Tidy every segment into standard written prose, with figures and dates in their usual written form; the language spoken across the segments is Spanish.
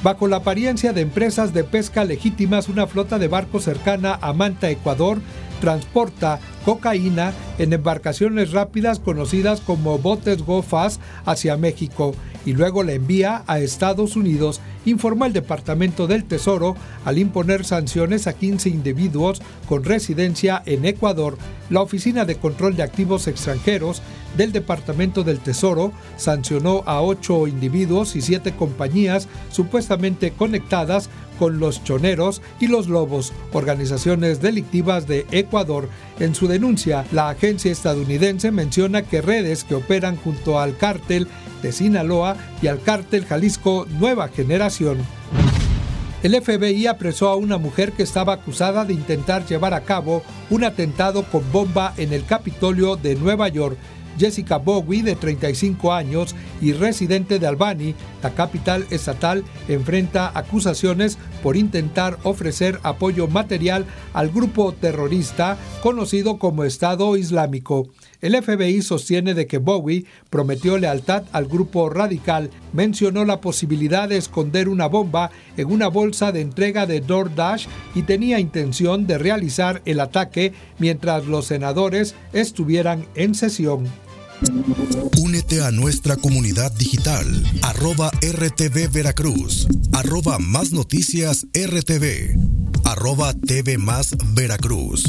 Bajo la apariencia de empresas de pesca legítimas, una flota de barcos cercana a Manta, Ecuador, transporta cocaína en embarcaciones rápidas conocidas como botes Go Fast hacia México y luego la envía a Estados Unidos, informó el Departamento del Tesoro al imponer sanciones a 15 individuos con residencia en Ecuador. La Oficina de Control de Activos Extranjeros del Departamento del Tesoro sancionó a 8 individuos y 7 compañías supuestamente conectadas con los choneros y los lobos, organizaciones delictivas de Ecuador. En su denuncia, la agencia estadounidense menciona que redes que operan junto al cártel de Sinaloa y al cártel Jalisco Nueva Generación. El FBI apresó a una mujer que estaba acusada de intentar llevar a cabo un atentado con bomba en el Capitolio de Nueva York. Jessica Bowie, de 35 años y residente de Albany, la capital estatal, enfrenta acusaciones por intentar ofrecer apoyo material al grupo terrorista conocido como Estado Islámico. El FBI sostiene de que Bowie prometió lealtad al grupo radical, mencionó la posibilidad de esconder una bomba en una bolsa de entrega de DoorDash y tenía intención de realizar el ataque mientras los senadores estuvieran en sesión. Únete a nuestra comunidad digital, @RTV Veracruz, @Más Noticias RTV, @TV Más Veracruz,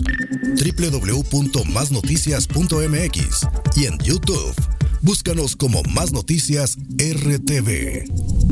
www.masnoticias.mx y en YouTube. Búscanos como Más Noticias RTV.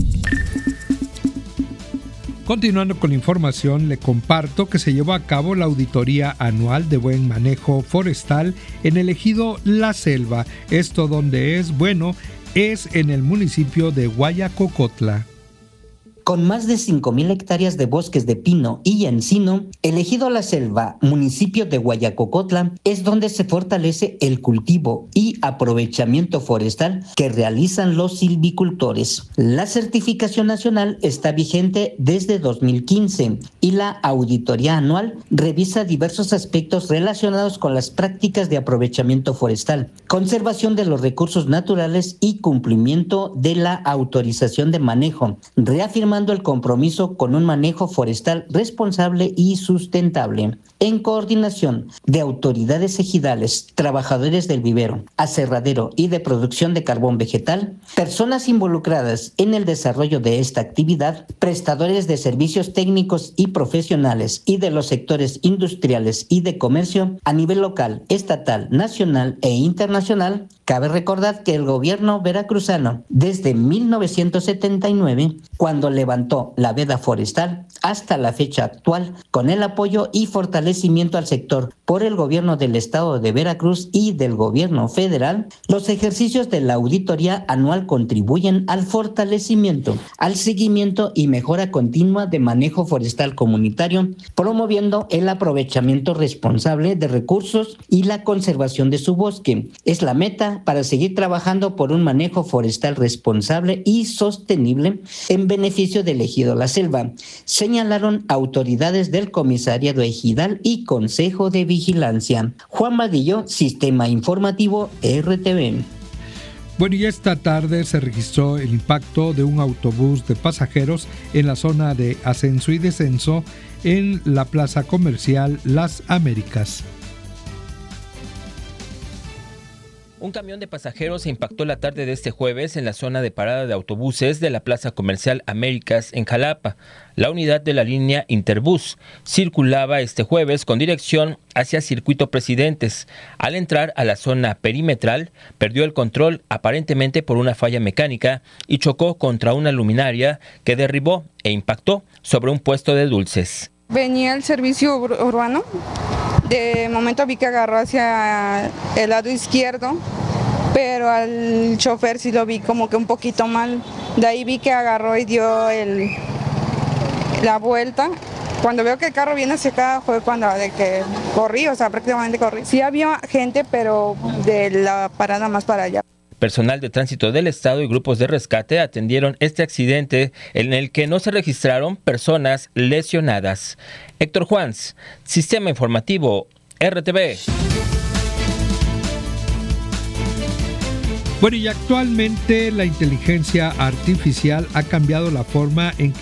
Continuando con la información, le comparto que se llevó a cabo la auditoría anual de buen manejo forestal en el ejido La Selva. Esto donde es en el municipio de Guayacocotla. Con más de 5,000 hectáreas de bosques de pino y encino, el ejido La Selva, municipio de Guayacocotla, es donde se fortalece el cultivo y aprovechamiento forestal que realizan los silvicultores. La certificación nacional está vigente desde 2015 y la auditoría anual revisa diversos aspectos relacionados con las prácticas de aprovechamiento forestal, conservación de los recursos naturales y cumplimiento de la autorización de manejo, reafirmando el compromiso con un manejo forestal responsable y sustentable. En coordinación de autoridades ejidales, trabajadores del vivero, aserradero y de producción de carbón vegetal, personas involucradas en el desarrollo de esta actividad, prestadores de servicios técnicos y profesionales y de los sectores industriales y de comercio a nivel local, estatal, nacional e internacional. Cabe recordar que el gobierno veracruzano, desde 1979, cuando levantó la veda forestal, hasta la fecha actual, con el apoyo y fortalecimiento al sector por el gobierno del estado de Veracruz y del gobierno federal, los ejercicios de la auditoría anual contribuyen al fortalecimiento, al seguimiento y mejora continua de manejo forestal comunitario, promoviendo el aprovechamiento responsable de recursos y la conservación de su bosque. Es la meta para seguir trabajando por un manejo forestal responsable y sostenible en beneficio del ejido La Selva, señalaron autoridades del Comisariado Ejidal y Consejo de Vigilancia. Juan Vadillo, Sistema Informativo RTV. Bueno, y esta tarde se registró el impacto de un autobús de pasajeros en la zona de ascenso y descenso en la plaza comercial Las Américas. Un camión de pasajeros se impactó la tarde de este jueves en la zona de parada de autobuses de la Plaza Comercial Américas en Jalapa. La unidad de la línea Interbús circulaba este jueves con dirección hacia Circuito Presidentes. Al entrar a la zona perimetral, perdió el control aparentemente por una falla mecánica y chocó contra una luminaria que derribó e impactó sobre un puesto de dulces. Venía el servicio urbano. De momento vi que agarró hacia el lado izquierdo, pero al chofer sí lo vi como que un poquito mal. De ahí vi que agarró y dio la vuelta. Cuando veo que el carro viene hacia acá fue cuando de que corrí, o sea, prácticamente corrí. Sí había gente, pero de la parada más para allá. Personal de tránsito del estado y grupos de rescate atendieron este accidente en el que no se registraron personas lesionadas. Héctor Juans, Sistema Informativo RTV. Bueno, y actualmente la inteligencia artificial ha cambiado la forma en